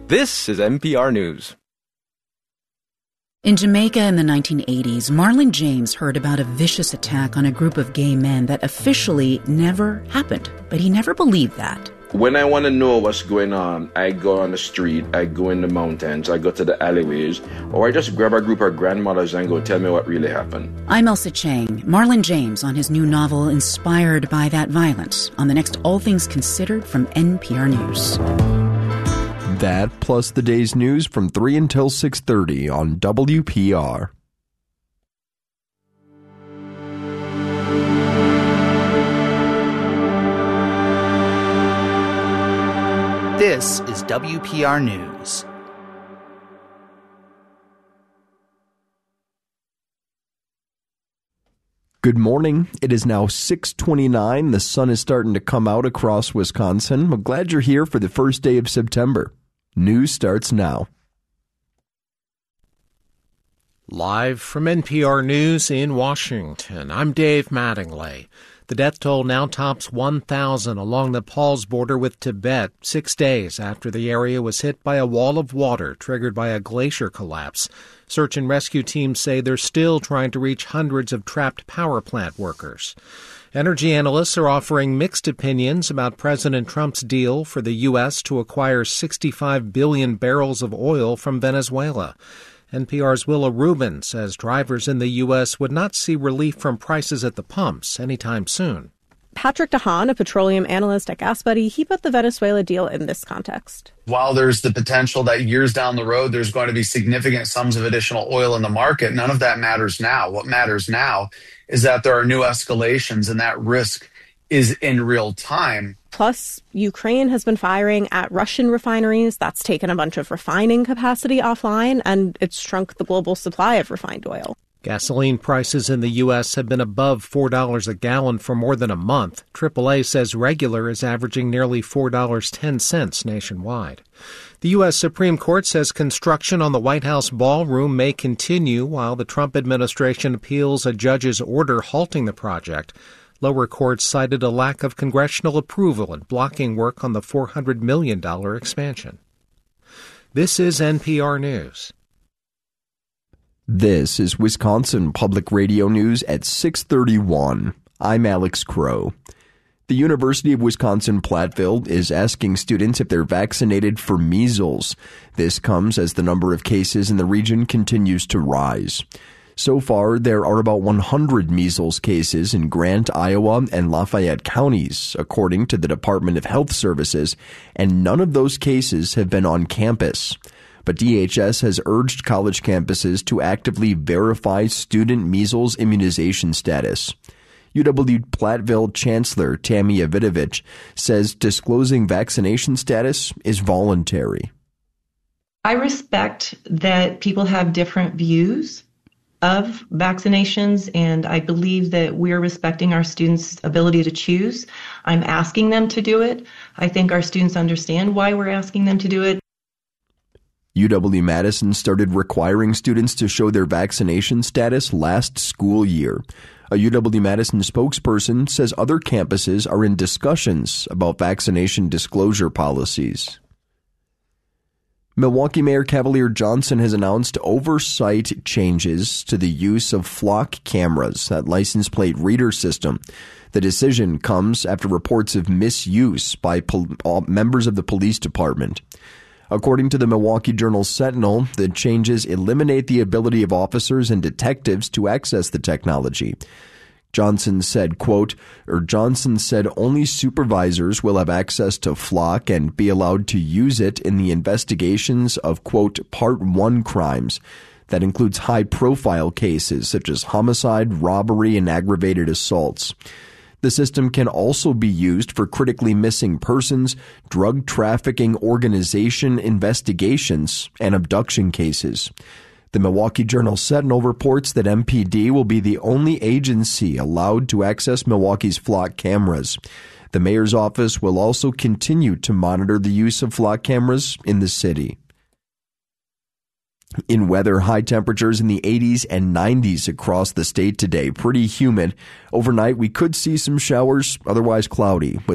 This is NPR News. In Jamaica in the 1980s, Marlon James heard about a vicious attack on a group of gay men that officially never happened, but he never believed that. When I want to know what's going on, I go on the street, I go in the mountains, I go to the alleyways, or I just grab a group of grandmothers and go, tell me what really happened. I'm Elsa Chang. Marlon James on his new novel, inspired by that violence, on the next All Things Considered from NPR News. That plus the day's news from 3 until 6:30 on WPR. This is WPR News. Good morning. It is now 6:29. The sun is starting to come out across Wisconsin. I'm glad you're here for the first day of September. News starts now. Live from NPR News in Washington, I'm Dave Mattingly. The death toll now tops 1,000 along the Nepal's border with Tibet, 6 days after the area was hit by a wall of water triggered by a glacier collapse. Search and rescue teams say they're still trying to reach hundreds of trapped power plant workers. Energy analysts are offering mixed opinions about President Trump's deal for the U.S. to acquire 65 billion barrels of oil from Venezuela. NPR's Willa Rubin says drivers in the U.S. would not see relief from prices at the pumps anytime soon. Patrick DeHaan, a petroleum analyst at GasBuddy, he put the Venezuela deal in this context. While there's the potential that years down the road there's going to be significant sums of additional oil in the market, none of that matters now. What matters now is that there are new escalations and that risk is in real time. Plus, Ukraine has been firing at Russian refineries. That's taken a bunch of refining capacity offline, and it's shrunk the global supply of refined oil. Gasoline prices in the U.S. have been above $4 a gallon for more than a month. AAA says regular is averaging nearly $4.10 nationwide. The U.S. Supreme Court says construction on the White House ballroom may continue while the Trump administration appeals a judge's order halting the project. Lower courts cited a lack of congressional approval and blocking work on the $400 million expansion. This is NPR News. This is Wisconsin Public Radio News at 6:31. I'm Alex Crow. The University of Wisconsin-Platteville is asking students if they're vaccinated for measles. This comes as the number of cases in the region continues to rise. So far, there are about 100 measles cases in Grant, Iowa, and Lafayette counties, according to the Department of Health Services, and none of those cases have been on campus. But DHS has urged college campuses to actively verify student measles immunization status. UW-Platteville Chancellor Tammy Avidovich says disclosing vaccination status is voluntary. I respect that people have different views of vaccinations, and I believe that we're respecting our students' ability to choose. I'm asking them to do it. I think our students understand why we're asking them to do it. UW-Madison started requiring students to show their vaccination status last school year. A UW-Madison spokesperson says other campuses are in discussions about vaccination disclosure policies. Milwaukee Mayor Cavalier Johnson has announced oversight changes to the use of flock cameras, that license plate reader system. The decision comes after reports of misuse by members of the police department. According to the Milwaukee Journal-Sentinel, the changes eliminate the ability of officers and detectives to access the technology. Johnson said only supervisors will have access to Flock and be allowed to use it in the investigations of, quote, Part 1 crimes. That includes high-profile cases such as homicide, robbery, and aggravated assaults. The system can also be used for critically missing persons, drug trafficking organization investigations, and abduction cases. The Milwaukee Journal-Sentinel reports that MPD will be the only agency allowed to access Milwaukee's Flock cameras. The mayor's office will also continue to monitor the use of Flock cameras in the city. In weather, high temperatures in the 80s and 90s across the state today. Pretty humid. Overnight, we could see some showers, otherwise cloudy.